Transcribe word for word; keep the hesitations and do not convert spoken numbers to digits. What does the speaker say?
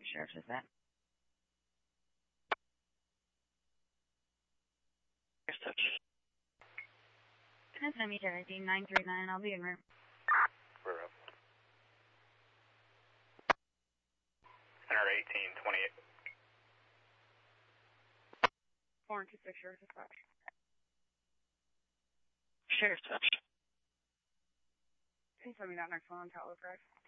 Sheriff is that? Touch. That's M E I D nine three nine. I'll be in room. We're up. Center eighteen twenty-eight. four and two six Sheriff dispatch. Sheriff touch. Can you tell me that next one on Tower Drive?